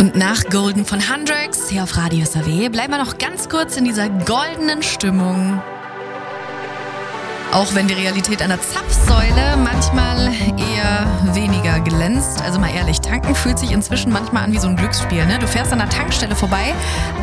Und nach Golden von Hundreds hier auf Radio SAW bleiben wir noch ganz kurz in dieser goldenen Stimmung. Auch wenn die Realität an der Zapfsäule manchmal eher weniger glänzt. Also mal ehrlich, tanken fühlt sich inzwischen manchmal an wie so ein Glücksspiel. Ne? Du fährst an der Tankstelle vorbei,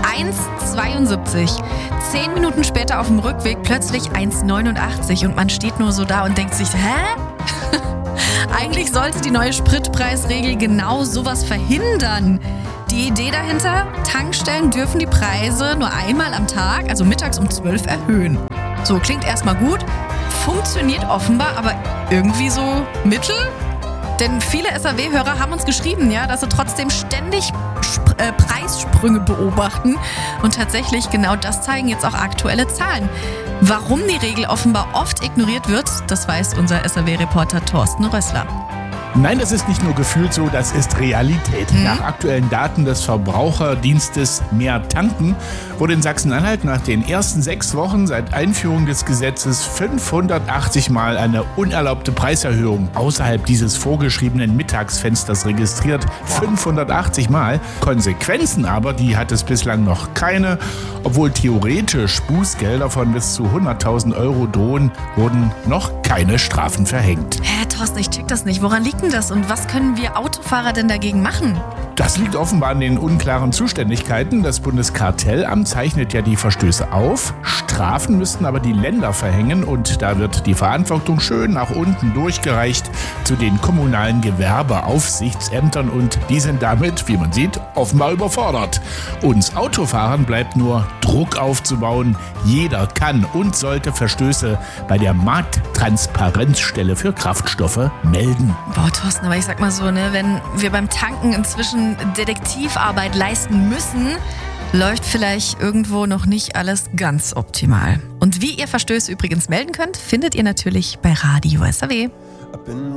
1,72. 10 Minuten später auf dem Rückweg plötzlich 1,89. Und man steht nur so da und denkt sich, hä? Eigentlich sollte die neue Spritpreisregel genau sowas verhindern. Die Idee dahinter, Tankstellen dürfen die Preise nur einmal am Tag, also mittags um 12 erhöhen. So, klingt erstmal gut, funktioniert offenbar, aber irgendwie so mittel? Denn viele SAW-Hörer haben uns geschrieben, ja, dass sie trotzdem ständig Preissprünge beobachten. Und tatsächlich genau das zeigen jetzt auch aktuelle Zahlen. Warum die Regel offenbar oft ignoriert wird, das weiß unser SAW-Reporter Thorsten Rössler. Nein, das ist nicht nur gefühlt so, das ist Realität. Nach aktuellen Daten des Verbraucherdienstes Mehr Tanken wurde in Sachsen-Anhalt nach den ersten 6 Wochen seit Einführung des Gesetzes 580 Mal eine unerlaubte Preiserhöhung außerhalb dieses vorgeschriebenen Mittagsfensters registriert. 580 Mal. Konsequenzen aber, die hat es bislang noch keine. Obwohl theoretisch Bußgelder von bis zu 100.000 Euro drohen, wurden noch keine Strafen verhängt. Thorsten, ich check das nicht. Woran liegt denn das und was können wir Autofahrer denn dagegen machen? Das liegt offenbar an den unklaren Zuständigkeiten. Das Bundeskartellamt zeichnet ja die Verstöße auf. Strafen müssten aber die Länder verhängen und da wird die Verantwortung schön nach unten durchgereicht zu den kommunalen Gewerbeaufsichtsämtern und die sind damit, wie man sieht, offenbar überfordert. Uns Autofahrern bleibt nur Druck aufzubauen. Jeder kann und sollte Verstöße bei der Markttransparenzstelle für Kraftstoffe melden. Boah, Thorsten, aber ich sag mal so, ne, wenn wir beim Tanken inzwischen Detektivarbeit leisten müssen, läuft vielleicht irgendwo noch nicht alles ganz optimal. Und wie ihr Verstöße übrigens melden könnt, findet ihr natürlich bei Radio SAW.